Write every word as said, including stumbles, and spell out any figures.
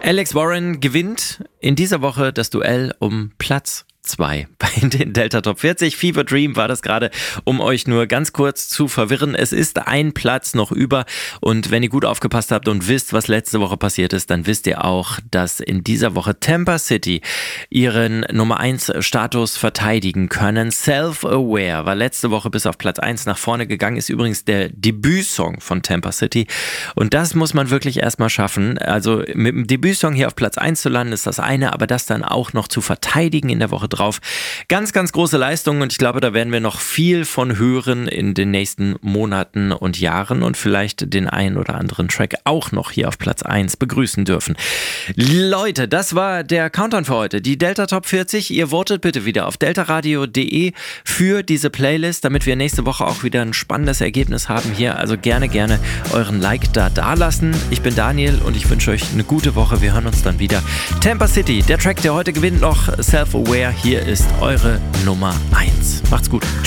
Alex Warren gewinnt in dieser Woche das Duell um Platz zwei bei den Delta Top vierzig. Fever Dream war das gerade, um euch nur ganz kurz zu verwirren. Es ist ein Platz noch über und wenn ihr gut aufgepasst habt und wisst, was letzte Woche passiert ist, dann wisst ihr auch, dass in dieser Woche Tampa City ihren Nummer eins Status verteidigen können. Self-Aware war letzte Woche bis auf Platz eins nach vorne gegangen, ist übrigens der Debütsong von Tampa City und das muss man wirklich erstmal schaffen. Also mit dem Debütsong hier auf Platz eins zu landen ist das eine, aber das dann auch noch zu verteidigen in der Woche drauf. Ganz, ganz große Leistung und ich glaube, da werden wir noch viel von hören in den nächsten Monaten und Jahren und vielleicht den einen oder anderen Track auch noch hier auf Platz eins begrüßen dürfen. Leute, das war der Countdown für heute. Die Delta Top vierzig. Ihr votet bitte wieder auf deltaradio punkt de für diese Playlist, damit wir nächste Woche auch wieder ein spannendes Ergebnis haben hier. Also gerne, gerne euren Like da dalassen. Ich bin Daniel und ich wünsche euch eine gute Woche. Wir hören uns dann wieder. Tampa City, der Track, der heute gewinnt, noch Self-Aware. Hier ist eure Nummer eins. Macht's gut.